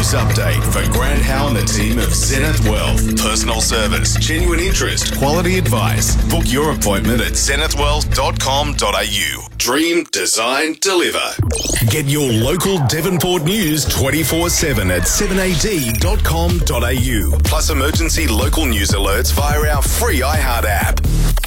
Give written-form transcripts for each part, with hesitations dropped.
news update for Grant Howe and the team of Zenith Wealth. Personal service, genuine interest, quality advice. Book your appointment at zenithwealth.com.au. Dream, design, deliver. Get your local Devonport news 24/7 at 7ad.com.au. Plus emergency local news alerts via our free iHeart app.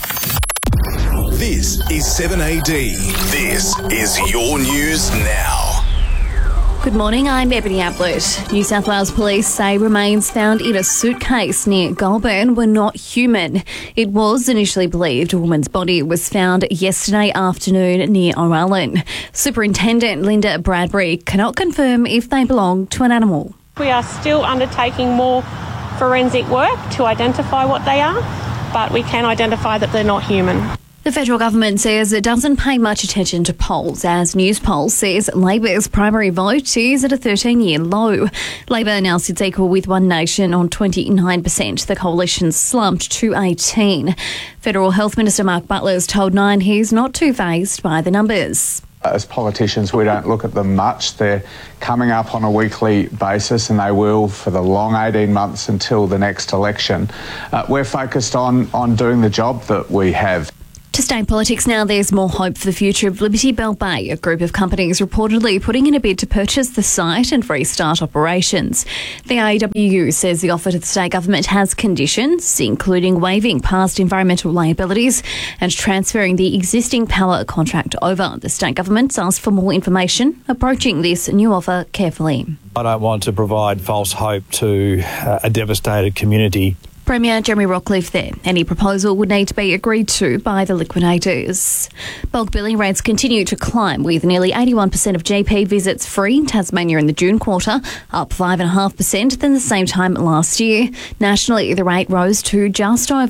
This is 7AD. This is your news now. Good morning, I'm Ebony Ablett. New South Wales Police say remains found in a suitcase near Goulburn were not human. It was initially believed a woman's body was found yesterday afternoon near O'Allen. Superintendent Linda Bradbury cannot confirm if they belong to an animal. We are still undertaking more forensic work to identify what they are, but we can identify that they're not human. The federal government says it doesn't pay much attention to polls, as Newspolls says Labor's primary vote is at a 13-year low. Labor now sits equal with One Nation on 29%. The coalition slumped to 18%. Federal Health Minister Mark Butler's told Nine he's not too fazed by the numbers. As politicians, we don't look at them much. They're coming up on a weekly basis, and they will for the long 18 months until the next election. We're focused on doing the job that we have. To stay in politics now, there's more hope for the future of Liberty Bell Bay, a group of companies reportedly putting in a bid to purchase the site and restart operations. The AEWU says the offer to the state government has conditions, including waiving past environmental liabilities and transferring the existing power contract over. The state government's asked for more information, approaching this new offer carefully. I don't want to provide false hope to a devastated community. Premier Jeremy Rockcliffe there. Any proposal would need to be agreed to by the liquidators. Bulk billing rates continue to climb, with nearly 81% of GP visits free in Tasmania in the June quarter, up 5.5% than the same time last year. Nationally, the rate rose to just over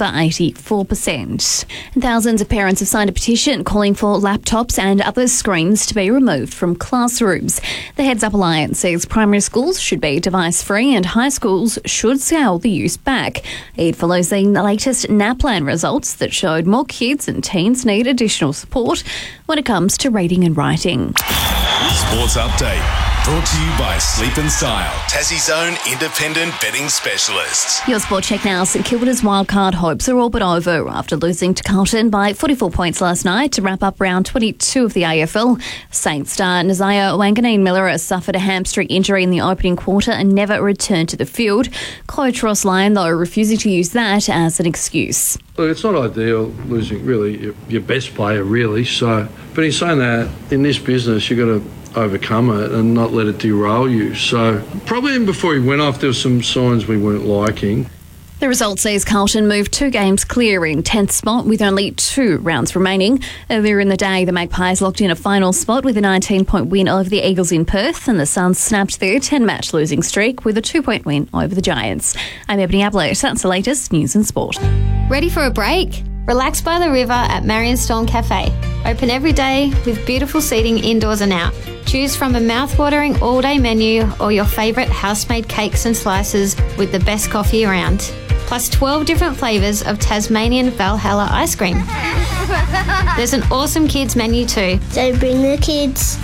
84%. And thousands of parents have signed a petition calling for laptops and other screens to be removed from classrooms. The Heads Up Alliance says primary schools should be device-free and high schools should scale the use back. It follows the latest NAPLAN results that showed more kids and teens need additional support when it comes to reading and writing. Sports update. Brought to you by Sleep and Style, Tassie's own independent betting specialists. Your sport check now. St Kilda's wildcard hopes are all but over after losing to Carlton by 44 points last night to wrap up round 22 of the AFL. Saints star Nazaya Wanganeen-Miller suffered a hamstring injury in the opening quarter and never returned to the field. Coach Ross Lyon, though, refusing to use that as an excuse. Look, it's not ideal losing really your best player, really. So, but in saying that, in this business, you've got to overcome it and not let it derail you. So probably even before he went off, there were some signs we weren't liking. The result sees Carlton move 2 games clear in 10th spot with only 2 rounds remaining. Earlier in the day, the Magpies locked in a final spot with a 19-point win over the Eagles in Perth, and the Suns snapped their 10-match losing streak with a 2-point win over the Giants. I'm Ebony Ablett. That's the latest news and sport. Ready for a break? Relax by the river at Marion Storm Cafe. Open every day with beautiful seating indoors and out. Choose from a mouth-watering all-day menu or your favourite house-made cakes and slices with the best coffee around. Plus 12 different flavours of Tasmanian Valhalla ice cream. There's an awesome kids menu too. So bring the kids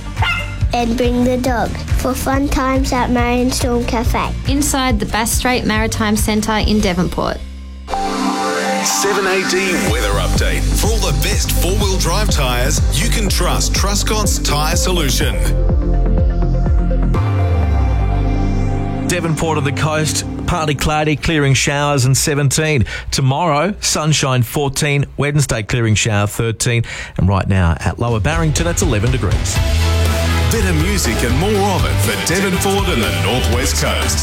and bring the dog for fun times at Marion Storm Cafe. Inside the Bass Strait Maritime Centre in Devonport. 7AD weather update. For all the best four-wheel drive tyres, you can trust Truscott's Tyre Solution. Devonport of the coast, partly cloudy, clearing showers and 17. Tomorrow, sunshine 14, Wednesday clearing shower 13, and right now at Lower Barrington it's 11 degrees. Better music and more of it for Devonport and the Northwest Coast.